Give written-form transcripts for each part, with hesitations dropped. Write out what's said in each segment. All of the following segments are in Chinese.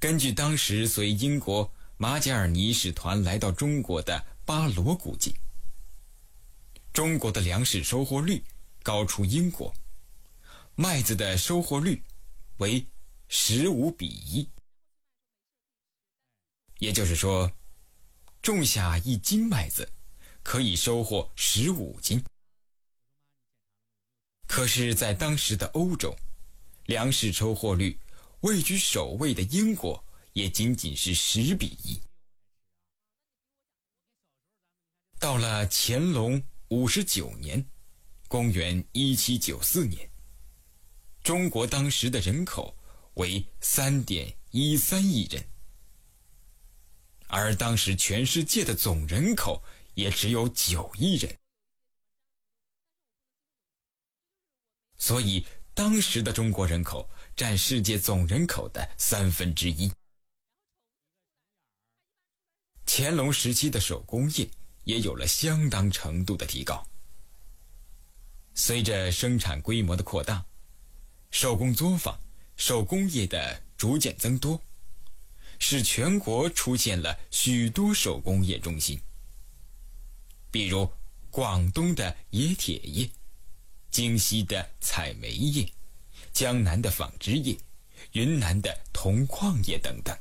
根据当时随英国马加尔尼使团来到中国的巴罗估计，中国的粮食收获率高出英国，麦子的收获率为15:1，也就是说，种下1斤麦子可以收获15斤。可是在当时的欧洲，粮食收获率位居首位的英国也仅仅是10:1。到了乾隆59年，公元1794年，中国当时的人口为3.13亿人，而当时全世界的总人口也只有9亿人。所以当时的中国人口占世界总人口的1/3。乾隆时期的手工业也有了相当程度的提高。随着生产规模的扩大，手工作坊、手工业的逐渐增多，使全国出现了许多手工业中心，比如广东的冶铁业、京西的采煤业、江南的纺织业、云南的铜矿业等等。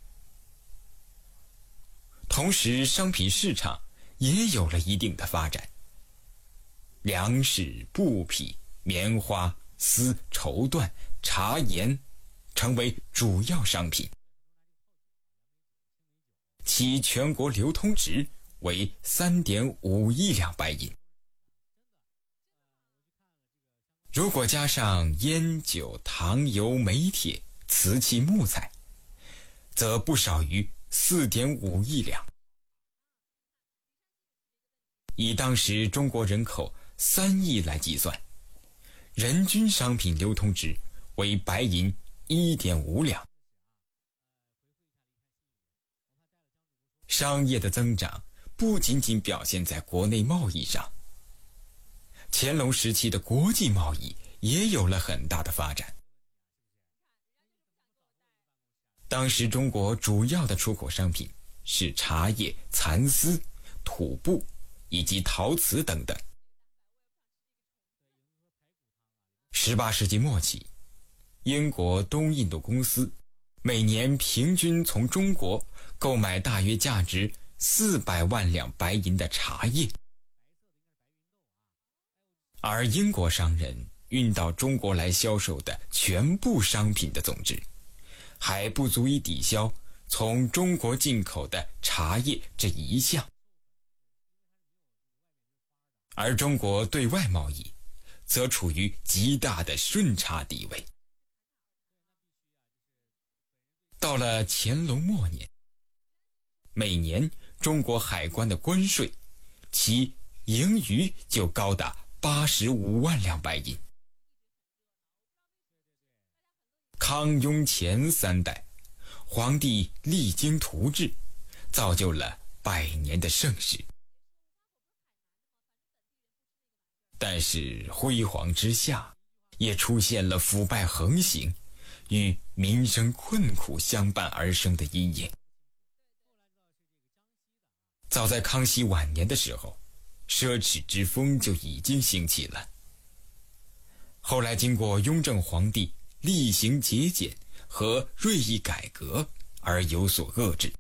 同时商品市场也有了一定的发展，粮食、布匹、棉花、丝、绸缎、茶盐成为主要商品，其全国流通值为3.5亿两白银。如果加上烟酒、糖油、煤铁、瓷器、木材，则不少于4.5亿两。以当时中国人口3亿来计算，人均商品流通值为白银1.5两。商业的增长不仅仅表现在国内贸易上，乾隆时期的国际贸易也有了很大的发展。当时中国主要的出口商品是茶叶、蚕丝、土布以及陶瓷等等。18世纪末期，英国东印度公司每年平均从中国购买大约价值400万两白银的茶叶，而英国商人运到中国来销售的全部商品的总值，还不足以抵消从中国进口的茶叶这一项。而中国对外贸易则处于极大的顺差地位。到了乾隆末年，每年中国海关的关税，其盈余就高达85万两白银。康雍乾3代，皇帝励精图治，造就了100年的盛世。但是辉煌之下，也出现了腐败横行与民生困苦相伴而生的阴影。早在康熙晚年的时候，奢侈之风就已经兴起了。后来经过雍正皇帝厉行节俭和锐意改革而有所遏制。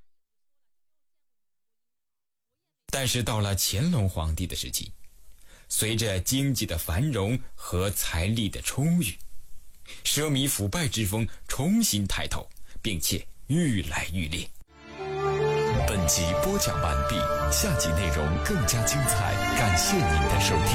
但是到了乾隆皇帝的时期，随着经济的繁荣和财力的充裕，奢靡腐败之风重新抬头，并且愈来愈烈。 本集播讲完毕，下集内容更加精彩，感谢您的收听。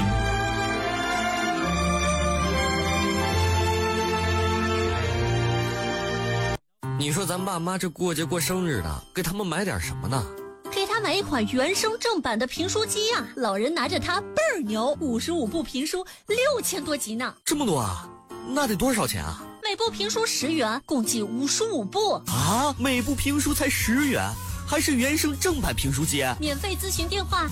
你说咱爸妈这过节过生日的，给他们买点什么呢？ 给他买一款原声正版的评书机啊，老人拿着它倍儿牛，55部评书6000多集呢。 这么多啊？那得多少钱啊？ 每部评书10元，共计55部啊！每部评书才10元，还是原声正版评书机？ 免费咨询电话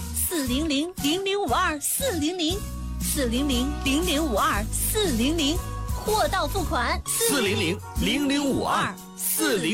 400-0052-400，400-0052-400，货到付款 400-0052-400。